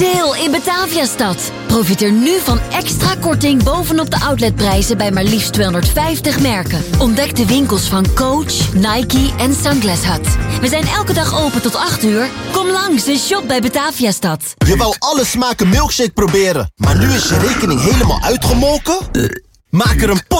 Sale in Bataviastad. Profiteer nu van extra korting bovenop de outletprijzen bij maar liefst 250 merken. Ontdek de winkels van Coach, Nike en Sunglass Hut. We zijn elke dag open tot 8 uur. Kom langs en shop bij Bataviastad. Je wou alle smaken milkshake proberen, maar nu is je rekening helemaal uitgemolken? Maak er een